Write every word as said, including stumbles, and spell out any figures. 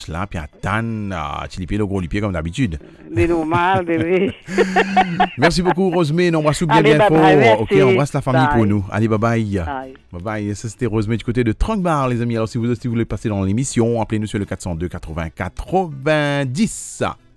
là, puis attendre, à Chilipier, le gros lipier comme d'habitude. C'est normal, bébé. Merci beaucoup, Rosemée. On embrasse bien Allez, bien fort. bye bye, Ok, merci. on embrasse la famille Bye. pour nous. Allez, bye bye. Bye. Bye bye. Ça, c'était Rosemée du côté de Trunkbar, les amis. Alors, si vous aussi voulez passer dans l'émission, appelez-nous sur le quatre cent deux quatre-vingts quatre-vingt-dix.